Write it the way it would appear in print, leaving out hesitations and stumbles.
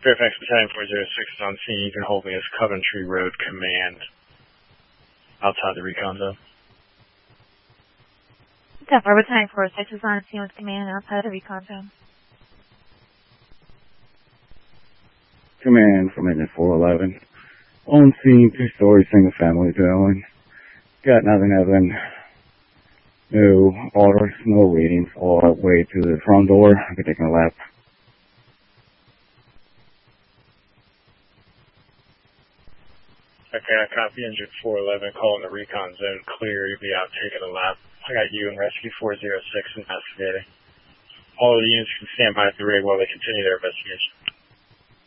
Fairfax Battalion 406 is on scene. You can hold me as Coventry Road Command outside the recon zone. Delaware Battalion 406 is on scene with command outside the recon zone. Command from Engine 411. On scene, two-story single-family dwelling. Got nothing. No orders, no readings. All the way to the front door. I'll be taking a lap. Okay, I copy Engine 411, calling the recon zone clear. You'll be out taking a lap. I got you and Rescue 406 investigating. All of the units can stand by at the rig while they continue their investigation.